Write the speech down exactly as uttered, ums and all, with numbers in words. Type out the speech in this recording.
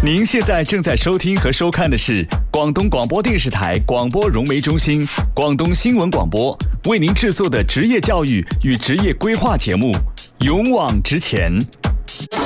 您现在正在收听和收看的是广东广播电视台广播融媒中心、广东新闻广播为您制作的职业教育与职业规划节目《勇往直前》。